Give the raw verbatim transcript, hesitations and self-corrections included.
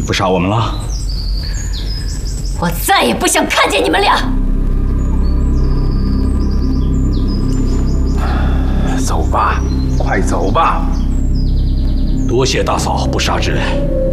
不杀我们了？ 我再也不想看见你们俩。 走吧，快走吧。 多谢大嫂不杀之恩。